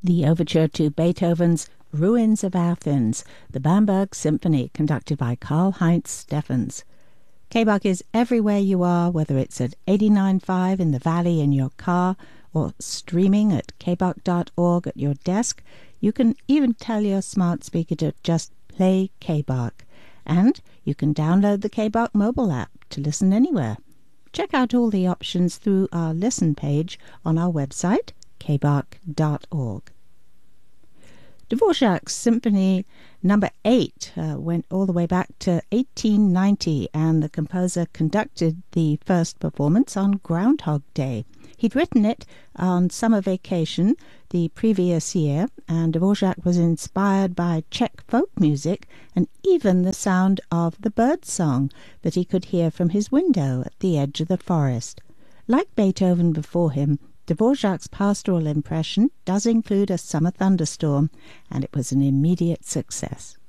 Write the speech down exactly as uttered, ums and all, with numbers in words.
The overture to Beethoven's Ruins of Athens, the Bamberg Symphony, conducted by Karl-Heinz Steffens. K-Bach is everywhere you are, whether it's at eighty-nine point five in the Valley in your car or streaming at k bach dot org at your desk. You can even tell your smart speaker to just play K-Bach. And you can download the K-Bach mobile app to listen anywhere. Check out all the options through our listen page on our website, k bach dot org. Dvorak's Symphony Number eight uh, went all the way back to eighteen ninety, and the composer conducted the first performance on Groundhog Day. He'd written it on summer vacation the previous year, and Dvorak was inspired by Czech folk music and even the sound of the bird song that he could hear from his window at the edge of the forest. Like Beethoven before him, Dvorak's pastoral impression does include a summer thunderstorm, and it was an immediate success.